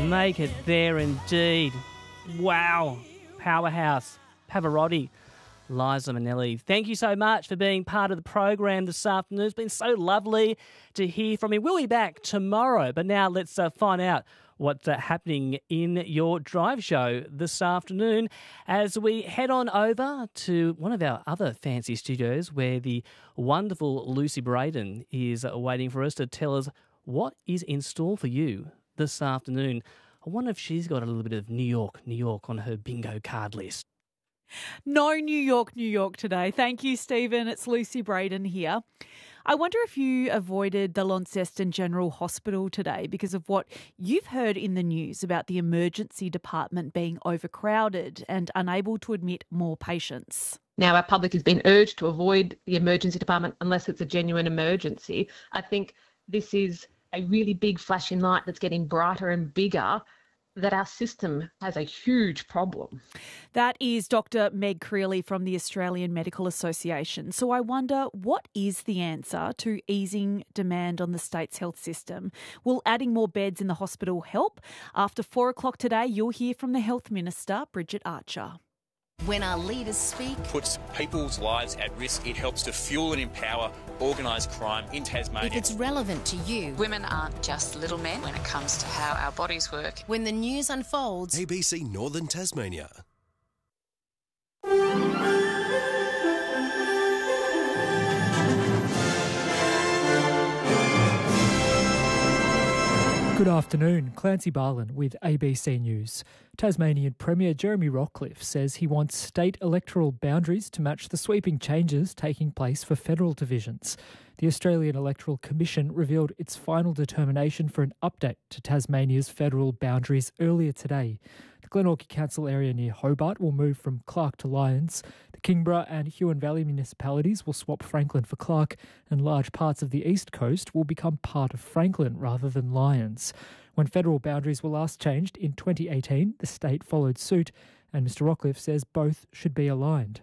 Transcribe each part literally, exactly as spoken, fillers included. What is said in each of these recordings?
Make it there indeed. Wow. Powerhouse. Pavarotti. Liza Minnelli, thank you so much for being part of the program this afternoon. It's been so lovely to hear from you. We'll be back tomorrow, but now let's uh, find out what's uh, happening in your drive show this afternoon as we head on over to one of our other fancy studios where the wonderful Lucy Braden is uh, waiting for us to tell us what is in store for you this afternoon. I wonder if she's got a little bit of New York, New York on her bingo card list. No New York, New York today. Thank you, Stephen. It's Lucy Braden here. I wonder if you avoided the Launceston General Hospital today because of what you've heard in the news about the emergency department being overcrowded and unable to admit more patients. Now, our public has been urged to avoid the emergency department unless it's a genuine emergency. I think this is a really big flashing light that's getting brighter and bigger, that our system has a huge problem. That is Doctor Meg Creeley from the Australian Medical Association. So I wonder, what is the answer to easing demand on the state's health system? Will adding more beds in the hospital help? After four o'clock today, you'll hear from the Health Minister, Bridget Archer. When our leaders speak, puts people's lives at risk. It helps to fuel and empower organised crime in Tasmania. If it's relevant to you, women aren't just little men when it comes to how our bodies work. When the news unfolds, A B C Northern Tasmania. Good afternoon, Clancy Barlin with A B C News. Tasmanian Premier Jeremy Rockliff says he wants state electoral boundaries to match the sweeping changes taking place for federal divisions. The Australian Electoral Commission revealed its final determination for an update to Tasmania's federal boundaries earlier today. The Glenorchy Council area near Hobart will move from Clark to Lyons. The Kingborough and Huon Valley municipalities will swap Franklin for Clark, and large parts of the East Coast will become part of Franklin rather than Lyons. When federal boundaries were last changed in twenty eighteen, the state followed suit, and Mr Rockliff says both should be aligned.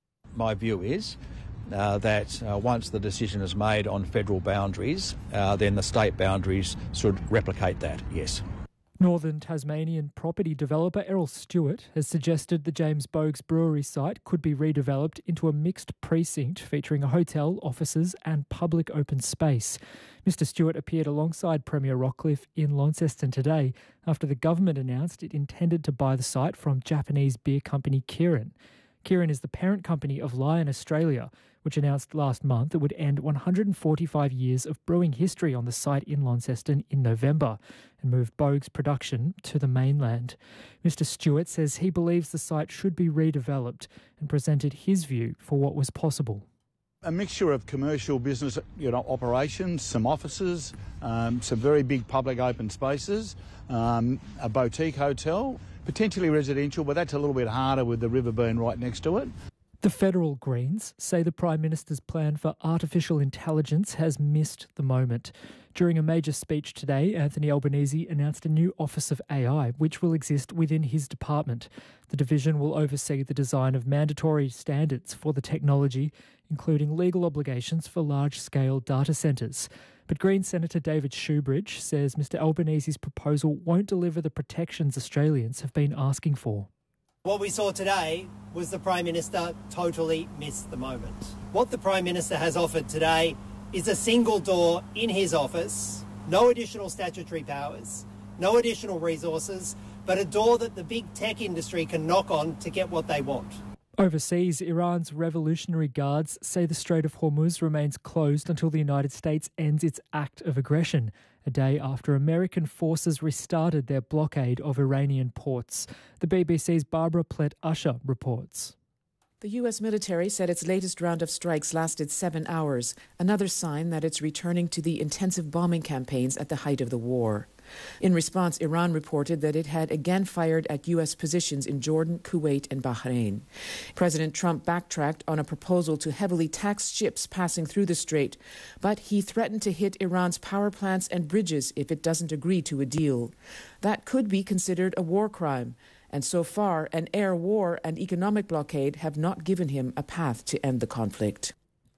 My view is uh, that uh, once the decision is made on federal boundaries, uh, then the state boundaries should replicate that, yes. Northern Tasmanian property developer Errol Stewart has suggested the James Bogues Brewery site could be redeveloped into a mixed precinct featuring a hotel, offices and public open space. Mr Stewart appeared alongside Premier Rockliff in Launceston today after the government announced it intended to buy the site from Japanese beer company Kirin. Kirin is the parent company of Lion Australia, which announced last month it would end one hundred forty-five years of brewing history on the site in Launceston in November and move Bogues production to the mainland. Mr Stewart says he believes the site should be redeveloped and presented his view for what was possible. A mixture of commercial business, you know, operations, some offices, um, some very big public open spaces, um, a boutique hotel, potentially residential, but that's a little bit harder with the river being right next to it. The federal Greens say the Prime Minister's plan for artificial intelligence has missed the moment. During a major speech today, Anthony Albanese announced a new Office of A I, which will exist within his department. The division will oversee the design of mandatory standards for the technology, including legal obligations for large-scale data centres. But Green Senator David Shoebridge says Mr Albanese's proposal won't deliver the protections Australians have been asking for. What we saw today was the Prime Minister totally missed the moment. What the Prime Minister has offered today is a single door in his office, no additional statutory powers, no additional resources, but a door that the big tech industry can knock on to get what they want. Overseas, Iran's Revolutionary Guards say the Strait of Hormuz remains closed until the United States ends its act of aggression, a day after American forces restarted their blockade of Iranian ports. The B B C's Barbara Plett-Usher reports. The U S military said its latest round of strikes lasted seven hours, another sign that it's returning to the intensive bombing campaigns at the height of the war. In response, Iran reported that it had again fired at U S positions in Jordan, Kuwait and Bahrain. President Trump backtracked on a proposal to heavily tax ships passing through the strait, but he threatened to hit Iran's power plants and bridges if it doesn't agree to a deal. That could be considered a war crime, and so far, an air war and economic blockade have not given him a path to end the conflict.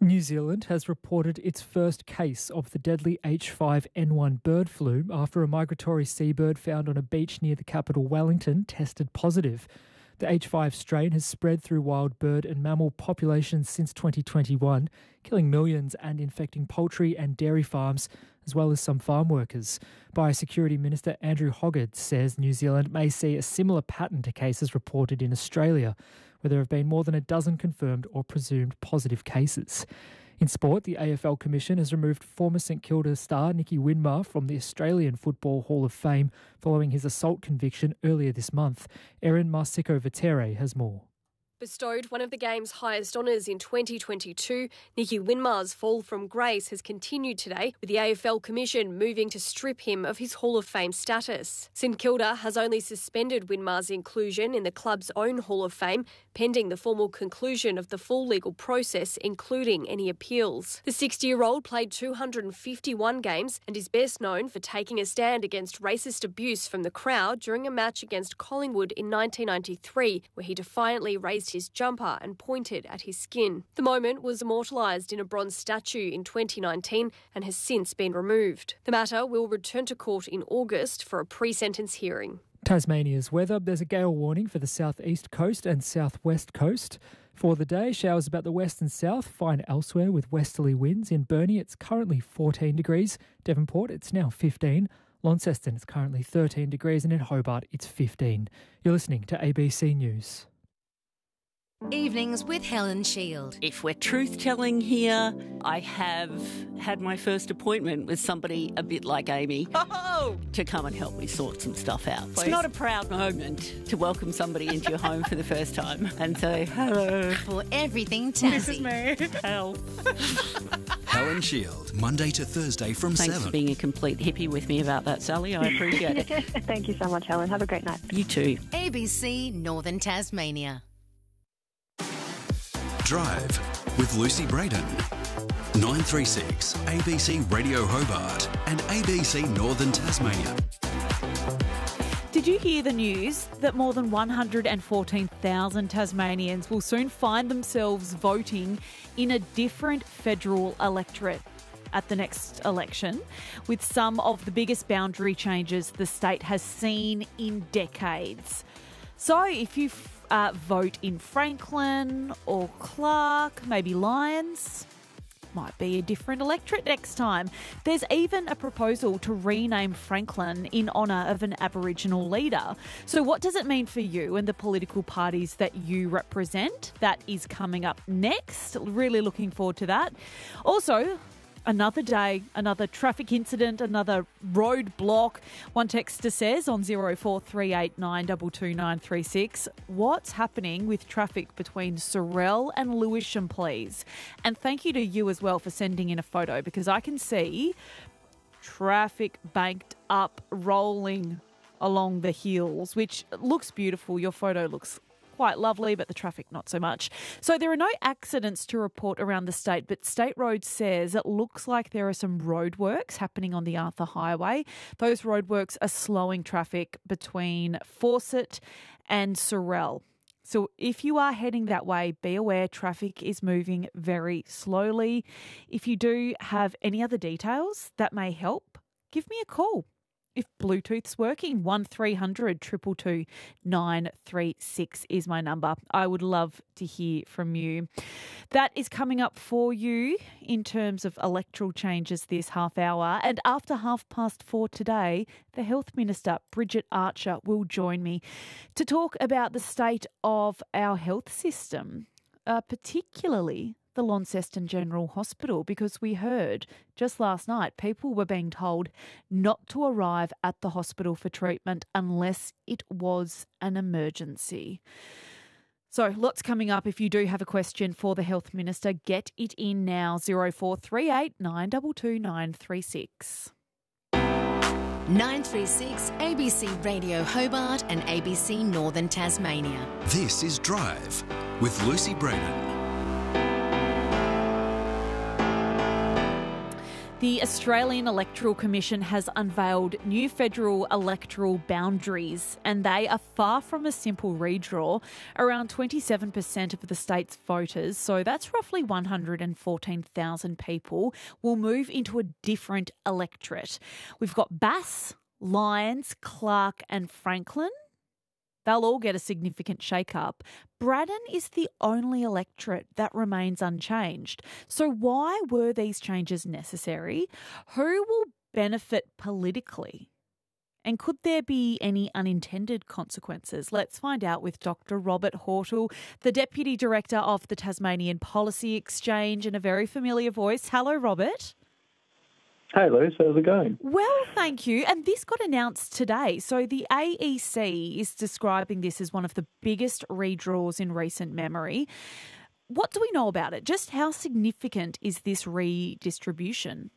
New Zealand has reported its first case of the deadly H five N one bird flu after a migratory seabird found on a beach near the capital Wellington tested positive. The H five strain has spread through wild bird and mammal populations since twenty twenty-one, killing millions and infecting poultry and dairy farms, as well as some farm workers. Biosecurity Minister Andrew Hoggard says New Zealand may see a similar pattern to cases reported in Australia, where there have been more than a dozen confirmed or presumed positive cases. In sport, the A F L Commission has removed former St Kilda star Nicky Winmar from the Australian Football Hall of Fame following his assault conviction earlier this month. Erin Marsico-Vitere has more. Bestowed one of the game's highest honours in twenty twenty-two, Nicky Winmar's fall from grace has continued today, with the A F L Commission moving to strip him of his Hall of Fame status. St Kilda has only suspended Winmar's inclusion in the club's own Hall of Fame, pending the formal conclusion of the full legal process, including any appeals. The sixty-year-old played two hundred fifty-one games and is best known for taking a stand against racist abuse from the crowd during a match against Collingwood in nineteen ninety-three, where he defiantly raised his jumper and pointed at his skin. The moment was immortalised in a bronze statue in twenty nineteen and has since been removed. The matter will return to court in August for a pre-sentence hearing. Tasmania's weather. There's a gale warning for the southeast coast and southwest coast. For the day, showers about the west and south, fine elsewhere with westerly winds. In Burnie, it's currently fourteen degrees. Devonport, it's now fifteen. Launceston, it's currently thirteen degrees. And in Hobart, it's fifteen. You're listening to A B C News. Evenings with Helen Shield. If we're truth-telling here, I have had my first appointment with somebody a bit like Amy oh! to come and help me sort some stuff out. Please. It's not a proud moment to welcome somebody into your home for the first time and say, hello. For everything Tassie. This is me. Hell. Helen Shield, Monday to Thursday from Thanks seven. Thanks for being a complete hippie with me about that, Sally. I appreciate it. Thank you so much, Helen. Have a great night. You too. A B C Northern Tasmania. Drive with Lucy Braden. nine three six A B C Radio Hobart and A B C Northern Tasmania. Did you hear the news that more than one hundred fourteen thousand Tasmanians will soon find themselves voting in a different federal electorate at the next election, with some of the biggest boundary changes the state has seen in decades? So if you uh, vote in Franklin or Clark, maybe Lyons, might be a different electorate next time. There's even a proposal to rename Franklin in honour of an Aboriginal leader. So what does it mean for you and the political parties that you represent? That is coming up next. Really looking forward to that. Also, another day, another traffic incident, another roadblock. One texter says on zero four three eight nine two two nine three six, what's happening with traffic between Sorell and Lewisham, please? And thank you to you as well for sending in a photo, because I can see traffic banked up, rolling along the hills, which looks beautiful. Your photo looks quite lovely, but the traffic not so much. So there are no accidents to report around the state, but State Road says it looks like there are some roadworks happening on the Arthur Highway. Those roadworks are slowing traffic between Fawcett and Sorell. So if you are heading that way, be aware traffic is moving very slowly. If you do have any other details that may help, give me a call. If Bluetooth's working, one three hundred two two two nine three six is my number. I would love to hear from you. That is coming up for you in terms of electoral changes this half hour. And after half past four today, the Health Minister, Bridget Archer, will join me to talk about the state of our health system, uh, particularly the Launceston General Hospital, because we heard just last night people were being told not to arrive at the hospital for treatment unless it was an emergency. So lots coming up. If you do have a question for the Health Minister, get it in now, zero four three eight nine two two nine three six. nine three six A B C Radio Hobart and A B C Northern Tasmania. This is Drive with Lucy Braden. The Australian Electoral Commission has unveiled new federal electoral boundaries, and they are far from a simple redraw. Around twenty-seven percent of the state's voters, so that's roughly one hundred fourteen thousand people, will move into a different electorate. We've got Bass, Lyons, Clark and Franklin. They'll all get a significant shake-up. Braddon is the only electorate that remains unchanged. So why were these changes necessary? Who will benefit politically? And could there be any unintended consequences? Let's find out with Doctor Robert Hortle, the Deputy Director of the Tasmanian Policy Exchange, and a very familiar voice. Hello, Robert. Hey, Luce, how's it going? Well, thank you. And this got announced today. So the A E C is describing this as one of the biggest redraws in recent memory. What do we know about it? Just how significant is this redistribution?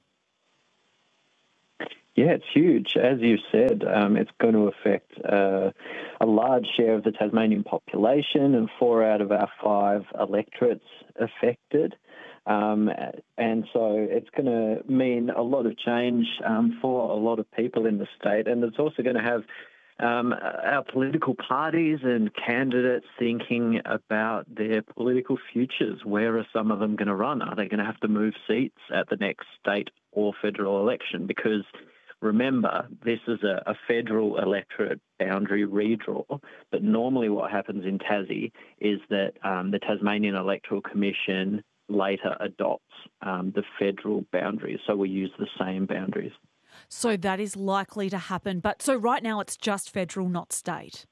Yeah, it's huge. As you said, um, it's going to affect uh, a large share of the Tasmanian population and four out of our five electorates affected. Um, and so it's going to mean a lot of change um, for a lot of people in the state. And it's also going to have um, our political parties and candidates thinking about their political futures. Where are some of them going to run? Are they going to have to move seats at the next state or federal election? Because remember, this is a, a federal electorate boundary redraw, but normally what happens in Tassie is that um, the Tasmanian Electoral Commission later adopts um, the federal boundaries. So we use the same boundaries. So that is likely to happen. But so right now it's just federal, not state.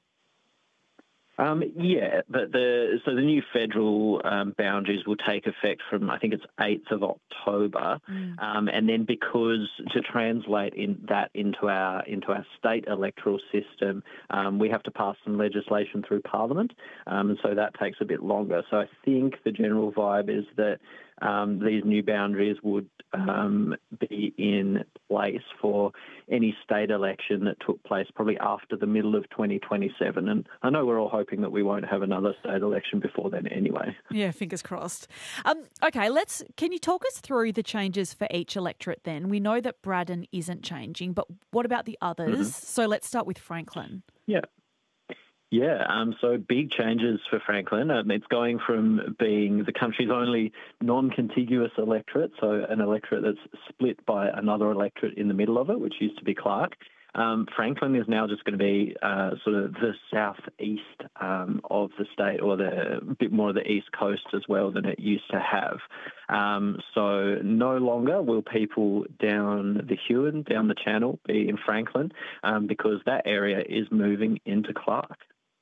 Um, yeah, but the so the new federal um, boundaries will take effect from, I think it's eighth of October, mm. um, and then because to translate in that into our into our state electoral system, um, we have to pass some legislation through Parliament, um, and so that takes a bit longer. So I think the general vibe is that um, these new boundaries would um, be in place for any state election that took place probably after the middle of twenty twenty-seven, and I know we're all hoping that we won't have another state election before then anyway. Yeah, fingers crossed. Um, okay, let's. Can you talk us through the changes for each electorate then? We know that Braddon isn't changing, but what about the others? Mm-hmm. So let's start with Franklin. Yeah. Yeah, um, so big changes for Franklin. Um, it's going from being the country's only non-contiguous electorate, so an electorate that's split by another electorate in the middle of it, which used to be Clark. Um, Franklin is now just going to be uh, sort of the southeast um, of the state, or the a bit more of the east coast as well than it used to have. Um, so no longer will people down the Huon, down the Channel, be in Franklin, um, because that area is moving into Clark.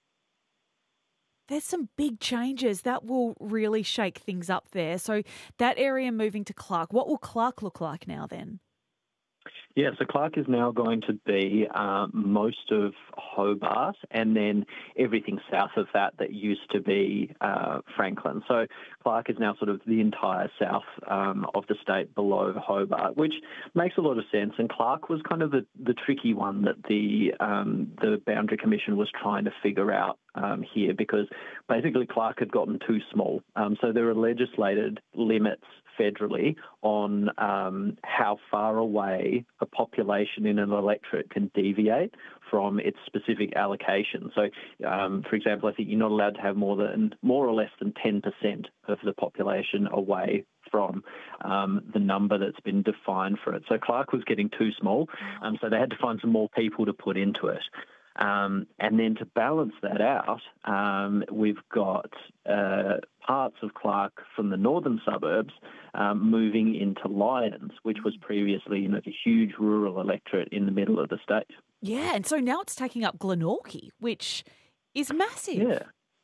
There's some big changes that will really shake things up there. So that area moving to Clark, what will Clark look like now then? Yeah, so Clark is now going to be uh, most of Hobart and then everything south of that that used to be uh, Franklin. So Clark is now sort of the entire south um, of the state below Hobart, which makes a lot of sense. And Clark was kind of the, the tricky one that the um, the Boundary Commission was trying to figure out um, here, because basically Clark had gotten too small. Um, so there are legislated limits federally on um, how far away a population in an electorate can deviate from its specific allocation. So, um, for example, I think you're not allowed to have more than more or less than ten percent of the population away from um, the number that's been defined for it. So Clark was getting too small, um, so they had to find some more people to put into it. Um, and then to balance that out, um, we've got uh, parts of Clark from the northern suburbs um, moving into Lyons, which was previously, you know, a huge rural electorate in the middle of the state. Yeah, and so now it's taking up Glenorchy, which is massive. Yeah.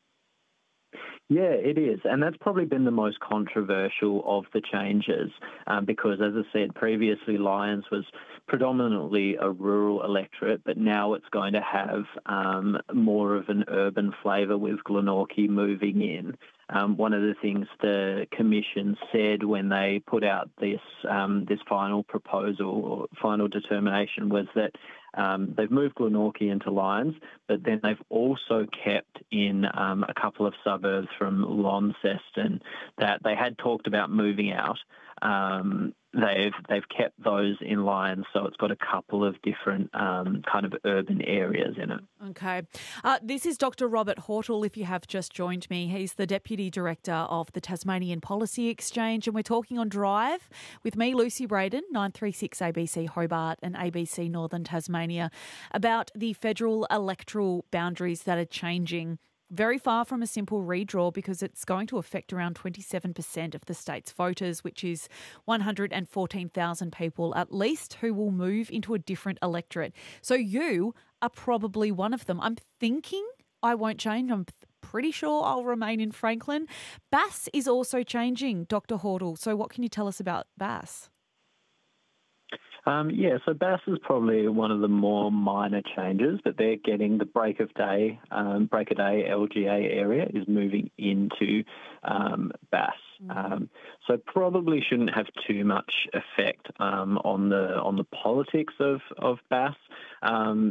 Yeah, it is. And that's probably been the most controversial of the changes um, because, as I said, previously Lyons was predominantly a rural electorate, but now it's going to have um, more of an urban flavour with Glenorchy moving in. Um, one of the things the Commission said when they put out this um, this final proposal or final determination was that um, they've moved Glenorchy into Lyons, but then they've also kept in um, a couple of suburbs from Launceston that they had talked about moving out. um, they've they've kept those in line, so it's got a couple of different um, kind of urban areas in it. Okay. Uh, this is Doctor Robert Hortle, if you have just joined me. He's the Deputy Director of the Tasmanian Policy Exchange, and we're talking on Drive with me, Lucy Braden, nine three six A B C Hobart and A B C Northern Tasmania, about the federal electoral boundaries that are changing. Very far from a simple redraw, because it's going to affect around twenty-seven percent of the state's voters, which is one hundred fourteen thousand people at least, who will move into a different electorate. So you are probably one of them. I'm thinking I won't change. I'm pretty sure I'll remain in Franklin. Bass is also changing, Doctor Hortle. So what can you tell us about Bass? Um, yeah, so Bass is probably one of the more minor changes, but they're getting the break of day, um, break of day L G A area is moving into um, Bass. Mm-hmm. Um, so probably shouldn't have too much effect um, on the on the politics of of Bass. Um,